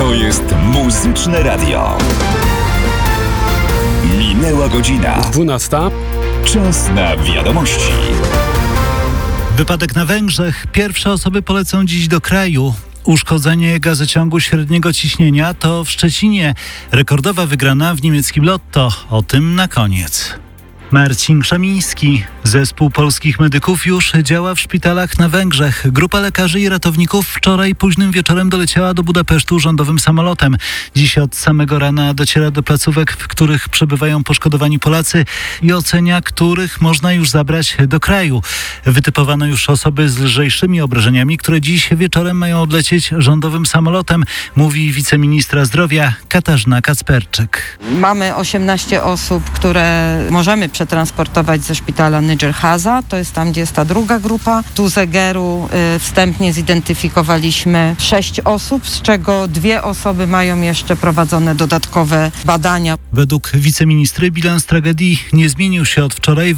To jest Muzyczne Radio. Minęła godzina. 12. Czas na wiadomości. Wypadek na Węgrzech. Pierwsze osoby polecą dziś do kraju. Uszkodzenie gazociągu średniego ciśnienia to w Szczecinie. Rekordowa wygrana w niemieckim Lotto. O tym na koniec. Marcin Krzemiński. Zespół polskich medyków już działa w szpitalach na Węgrzech. Grupa lekarzy i ratowników wczoraj późnym wieczorem doleciała do Budapesztu rządowym samolotem. Dziś od samego rana dociera do placówek, w których przebywają poszkodowani Polacy i ocenia, których można już zabrać do kraju. Wytypowano już osoby z lżejszymi obrażeniami, które dziś wieczorem mają odlecieć rządowym samolotem, mówi wiceministra zdrowia Katarzyna Kacperczyk. Mamy 18 osób, które możemy przetransportować ze szpitala Nyíregyháza, to jest tam, gdzie jest ta druga grupa. Tu z Egeru wstępnie zidentyfikowaliśmy 6 osób, z czego 2 osoby mają jeszcze prowadzone dodatkowe badania. Według wiceministry bilans tragedii nie zmienił się od wczoraj.